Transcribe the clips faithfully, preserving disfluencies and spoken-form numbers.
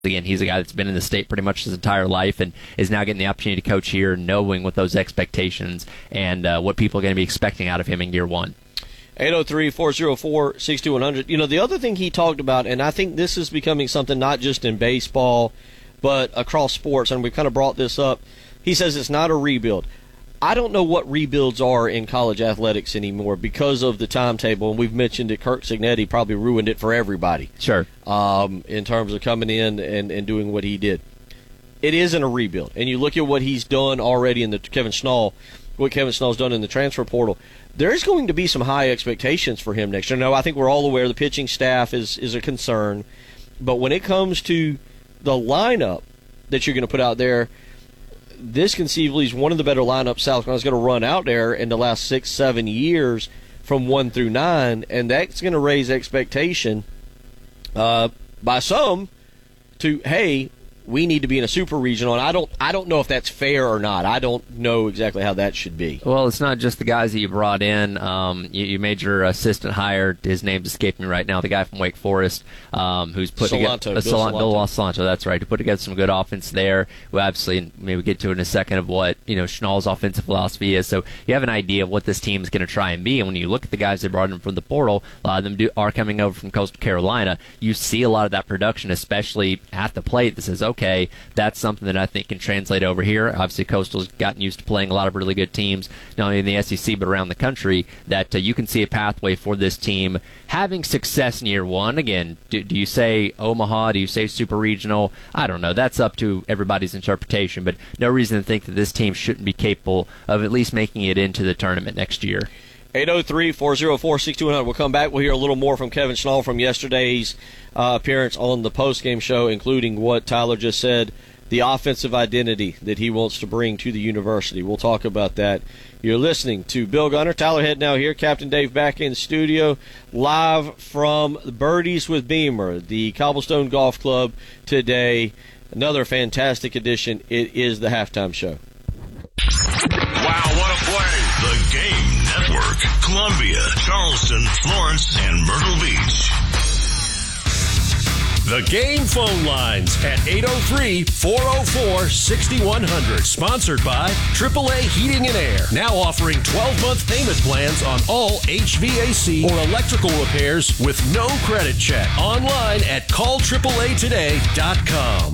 Again, he's a guy that's been in the state pretty much his entire life and is now getting the opportunity to coach here, knowing what those expectations and uh, what people are going to be expecting out of him in year one. eight oh three, four oh four, six two one zero zero. You know, the other thing he talked about, and I think this is becoming something not just in baseball, but across sports, and we've kind of brought this up, he says it's not a rebuild. I don't know what rebuilds are in college athletics anymore because of the timetable, and we've mentioned that Kirk Cignetti probably ruined it for everybody. Sure. Um, in terms of coming in and, and doing what he did. It isn't a rebuild. And you look at what he's done already in the Kevin Schnall, what Kevin Schnall's done in the transfer portal, there's going to be some high expectations for him next year. Now, I think we're all aware the pitching staff is, is a concern, but when it comes to the lineup that you're going to put out there, this conceivably is one of the better lineups South Carolina's going to run out there in the last six, seven years from one through nine, and that's going to raise expectation uh, by some to, hey, we need to be in a super regional, and I don't I don't know if that's fair or not. I don't know exactly how that should be. Well, it's not just the guys that you brought in. Um, you, you made your assistant hire. His name's escaping me right now. The guy from Wake Forest, um, who's put Salanto, together Bill uh, Bill Salanto. Salanto. That's right. To put together some good offense there. We'll obviously maybe get to it in a second of what you know Schnall's offensive philosophy is. So you have an idea of what this team is going to try and be. And when you look at the guys they brought in from the portal, a lot of them do, are coming over from Coastal Carolina. You see a lot of that production, especially at the plate. That says, okay, that's something that I think can translate over here. Obviously, Coastal's gotten used to playing a lot of really good teams, not only in the S E C but around the country, that uh, you can see a pathway for this team having success in year one. Again, do, do you say Omaha? Do you say super regional? I don't know. That's up to everybody's interpretation, but no reason to think that this team shouldn't be capable of at least making it into the tournament next year. eight oh three, four oh four, six two one zero. We'll come back. We'll hear a little more from Kevin Schnall from yesterday's uh, appearance on the postgame show, including what Tyler just said, the offensive identity that he wants to bring to the university. We'll talk about that. You're listening to Bill Gunner. Tyler Head now here. Captain Dave back in the studio, live from Birdies with Beamer, the Cobblestone Golf Club today. Another fantastic edition. It is the halftime show. Wow, what a play. The Game Network. Columbia, Charleston, Florence, and Myrtle Beach. The Game phone lines at eight oh three, four oh four, six one zero zero. Sponsored by triple A Heating and Air. Now offering twelve-month payment plans on all H V A C or electrical repairs with no credit check. Online at call triple A today dot com.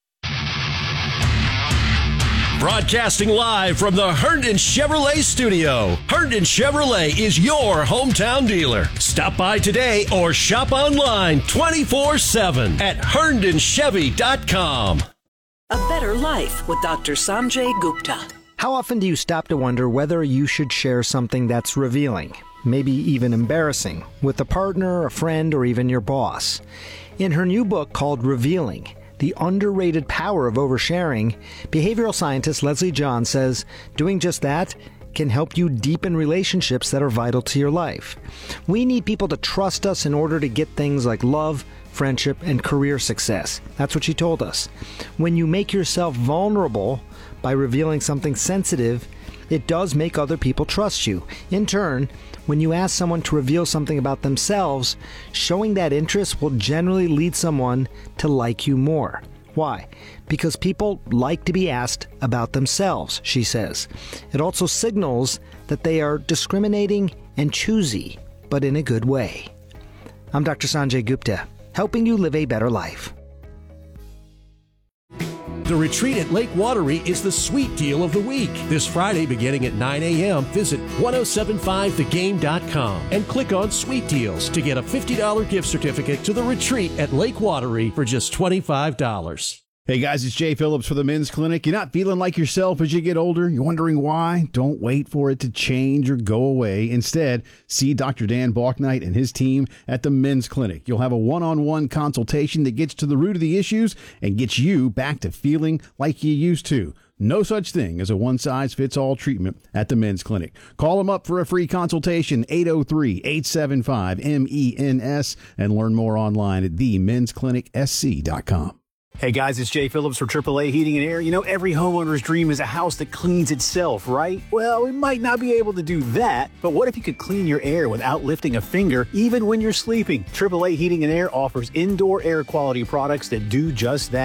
Broadcasting live from the Herndon Chevrolet studio. Herndon Chevrolet is your hometown dealer. Stop by today or shop online twenty-four seven at herndon chevy dot com. A better life with Doctor Sanjay Gupta. How often do you stop to wonder whether you should share something that's revealing, maybe even embarrassing, with a partner, a friend, or even your boss? In her new book called Revealing, The Underrated Power of Oversharing, behavioral scientist Leslie John says doing just that can help you deepen relationships that are vital to your life. We need people to trust us in order to get things like love, friendship, and career success. That's what she told us. When you make yourself vulnerable by revealing something sensitive, it does make other people trust you. In turn, when you ask someone to reveal something about themselves, showing that interest will generally lead someone to like you more. Why? Because people like to be asked about themselves, she says. It also signals that they are discriminating and choosy, but in a good way. I'm Doctor Sanjay Gupta, helping you live a better life. The retreat at Lake Watery is the sweet deal of the week. This Friday beginning at nine a.m., visit ten seventy-five the game dot com and click on Sweet Deals to get a fifty dollars gift certificate to the retreat at Lake Watery for just twenty-five dollars. Hey guys, it's Jay Phillips for the Men's Clinic. You're not feeling like yourself as you get older? You're wondering why? Don't wait for it to change or go away. Instead, see Doctor Dan Balknight and his team at the Men's Clinic. You'll have a one-on-one consultation that gets to the root of the issues and gets you back to feeling like you used to. No such thing as a one-size-fits-all treatment at the Men's Clinic. Call them up for a free consultation, eight oh three, eight seven five, M E N S, and learn more online at the mens clinic s c dot com. Hey guys, it's Jay Phillips for triple A Heating and Air. You know, every homeowner's dream is a house that cleans itself, right? Well, we might not be able to do that, but what if you could clean your air without lifting a finger, even when you're sleeping? triple A Heating and Air offers indoor air quality products that do just that.